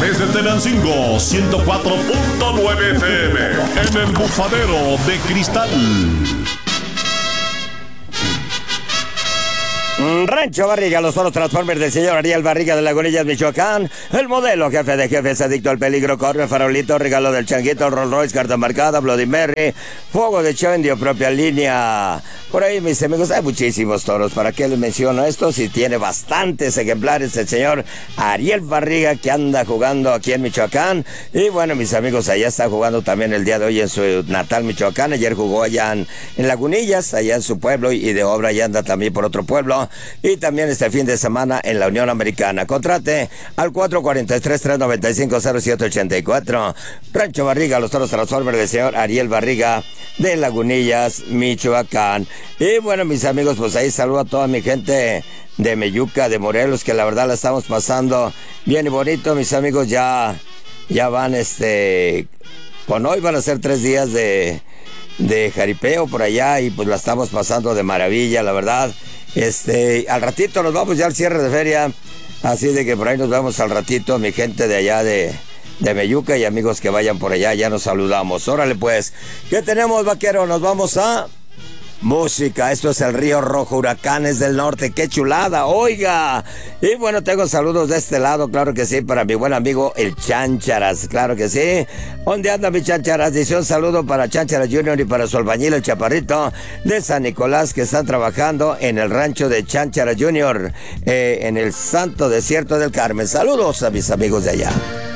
Desde Tenancingo, 104.9 FM. En el bufadero de cristal. Rancho Barriga, los toros Transformers del señor Ariel Barriga de Lagunillas, Michoacán. El modelo jefe de jefes, adicto al peligro, corre, farolito, regalo del changuito, Rolls Royce, carta marcada, Bloody Mary, fuego de Chandio, propia línea. Por ahí, mis amigos, hay muchísimos toros. ¿Para qué les menciono esto? Si tiene bastantes ejemplares el señor Ariel Barriga, que anda jugando aquí en Michoacán. Y bueno, mis amigos, allá está jugando también el día de hoy en su natal Michoacán. Ayer jugó allá en Lagunillas, allá en su pueblo, y de obra ya anda también por otro pueblo. Y también este fin de semana en la Unión Americana. Contrate al 443-395-0784. Rancho Barriga, los toros Transformers del señor Ariel Barriga de Lagunillas, Michoacán. Y bueno, mis amigos, pues ahí saludo a toda mi gente de Meyuca, de Morelos, que la verdad la estamos pasando bien y bonito. Mis amigos ya van, con hoy van a ser 3 días de jaripeo por allá, y pues la estamos pasando de maravilla, la verdad. Al ratito nos vamos ya al cierre de feria, así de que por ahí nos vemos al ratito, mi gente de allá de Meyuca y amigos que vayan por allá, ya nos saludamos. Órale pues, ¿qué tenemos, vaquero? Nos vamos a música. Esto es el Río Rojo, Huracanes del Norte. ¡Qué chulada! ¡Oiga! Y bueno, tengo saludos de este lado, claro que sí, para mi buen amigo el Cháncharas, claro que sí. ¿Dónde anda mi Cháncharas? Dice un saludo para Cháncharas Junior y para su albañil, el Chaparrito de San Nicolás, que están trabajando en el rancho de Cháncharas Junior, en el Santo Desierto del Carmen. Saludos a mis amigos de allá.